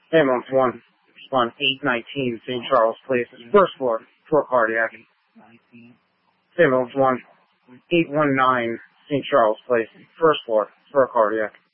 Ambulance 1, respond 819 St. Charles Place, first floor, for cardiac. Ambulance 1, 819 St. Charles Place, first floor, for cardiac.